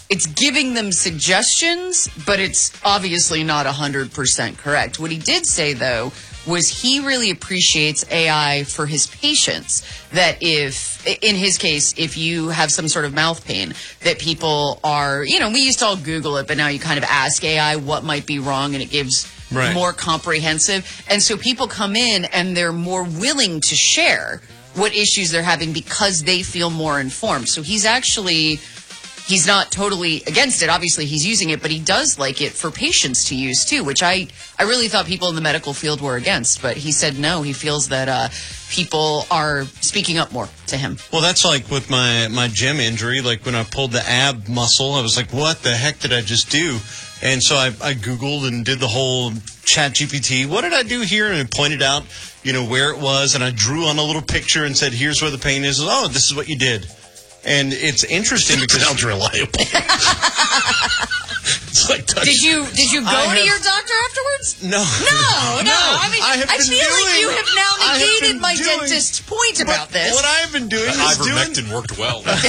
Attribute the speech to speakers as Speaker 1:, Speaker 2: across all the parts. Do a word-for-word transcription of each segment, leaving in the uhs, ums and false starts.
Speaker 1: it's giving them suggestions, but it's obviously not one hundred percent correct. What he did say, though, was he really appreciates A I for his patients. That if, in his case, if you have some sort of mouth pain, that people are, you know, we used to all Google it, but now you kind of ask A I what might be wrong, and it gives right. more comprehensive. And so people come in and they're more willing to share what issues they're having because they feel more informed. So he's actually... He's not totally against it. Obviously, he's using it, but he does like it for patients to use, too, which I, I really thought people in the medical field were against. But he said no. He feels that uh, people are speaking up more to him.
Speaker 2: Well, that's like with my, my gym injury. Like when I pulled the ab muscle, I was like, what the heck did I just do? And so I, I Googled and did the whole Chat G P T. What did I do here? And it pointed out, you know, where it was. And I drew on a little picture and said, here's where the pain is. Oh, this is what you did. And it's interesting because
Speaker 3: sounds reliable. It's like touch.
Speaker 1: Did you did you go
Speaker 2: I
Speaker 1: to
Speaker 2: have,
Speaker 1: your doctor afterwards?
Speaker 2: No,
Speaker 1: no, no.
Speaker 2: no.
Speaker 1: I mean,
Speaker 2: I, have
Speaker 1: I
Speaker 2: been
Speaker 1: feel
Speaker 2: doing,
Speaker 1: like you have now negated my
Speaker 2: doing,
Speaker 1: dentist's point about this.
Speaker 2: What I've been doing
Speaker 3: the
Speaker 2: is
Speaker 3: ivermectin
Speaker 2: doing,
Speaker 3: worked well.
Speaker 2: been,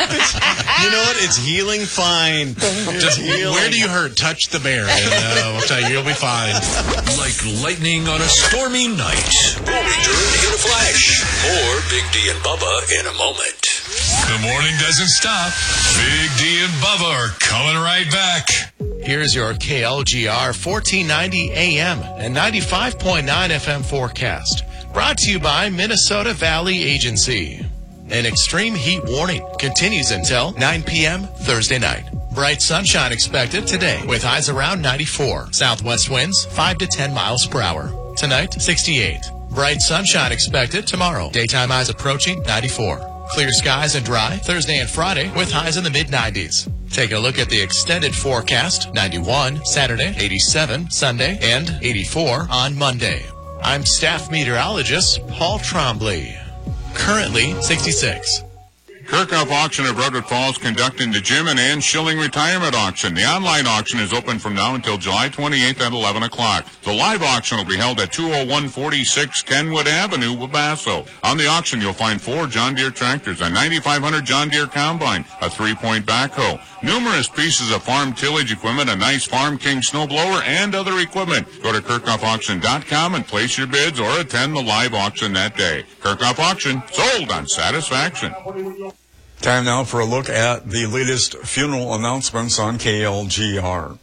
Speaker 2: you know what? It's healing fine.
Speaker 3: Just
Speaker 2: healing.
Speaker 3: Where do you hurt? Touch the bear, and uh, we'll tell you, you'll be fine.
Speaker 4: Like lightning on a stormy night. We'll return in a flash. More Big D and Bubba in a moment. The morning doesn't stop. Big D and Bubba are coming right back.
Speaker 5: Here's your K L G R fourteen ninety A M and ninety-five point nine F M forecast. Brought to you by Minnesota Valley Agency. An extreme heat warning continues until nine p.m. Thursday night. Bright sunshine expected today with highs around ninety-four. Southwest winds five to ten miles per hour. Tonight, sixty-eight. Bright sunshine expected tomorrow. Daytime highs approaching ninety-four. Clear skies and dry Thursday and Friday with highs in the mid nineties. Taking a look at the extended forecast, ninety-one Saturday, eighty-seven Sunday, and eighty-four on Monday. I'm staff meteorologist Paul Trombley. Currently sixty-six.
Speaker 6: Kirkhoff Auction of Redwood Falls conducting the Jim and Ann Schilling Retirement Auction. The online auction is open from now until July twenty-eighth at eleven o'clock. The live auction will be held at two oh one forty-six Kenwood Avenue, Wabasso. On the auction, you'll find four John Deere tractors, a ninety-five hundred John Deere combine, a three-point backhoe, numerous pieces of farm tillage equipment, a nice Farm King snowblower, and other equipment. Go to kirkhoff auction dot com and place your bids or attend the live auction that day. Kirkhoff Auction, sold on satisfaction.
Speaker 7: Time now for a look at the latest funeral announcements on K L G R.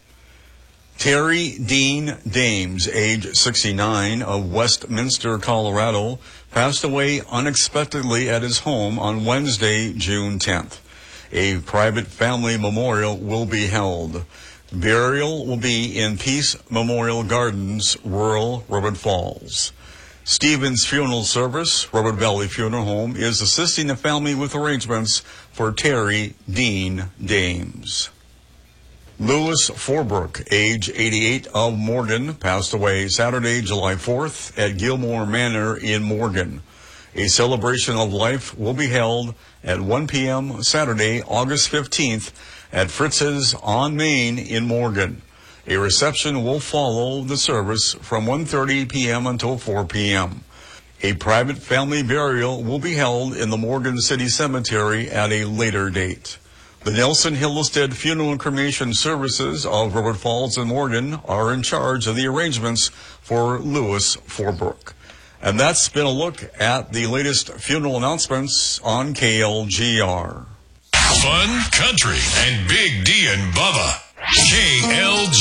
Speaker 7: Terry Dean Dames, age sixty-nine, of Westminster, Colorado, passed away unexpectedly at his home on Wednesday, June tenth. A private family memorial will be held. Burial will be in Peace Memorial Gardens, rural Redwood Falls. Stevens Funeral Service, Redwood Valley Funeral Home, is assisting the family with arrangements for Terry Dean Dames. Lewis Forbrook, age eighty-eight, of Morgan, passed away Saturday, July fourth at Gilmore Manor in Morgan. A celebration of life will be held at one p.m. Saturday, August fifteenth at Fritz's on Main in Morgan. A reception will follow the service from one thirty p.m. until four p.m. A private family burial will be held in the Morgan City Cemetery at a later date. The Nelson Hillestead Funeral and Cremation Services of Redwood Falls and Morgan are in charge of the arrangements for Lewis Forbrook. And that's been a look at the latest funeral announcements on K L G R.
Speaker 4: Fun, country, and Big D and Bubba. K L